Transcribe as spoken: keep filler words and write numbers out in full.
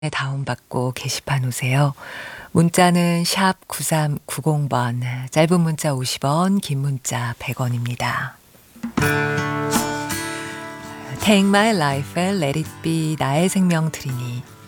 다운받고 게시판 오세요. 문자는 샵 구삼구공 번, 짧은 문자 오십 원, 긴 문자 백 원입니다. Take my life, let it be, 나의 생명 드리니.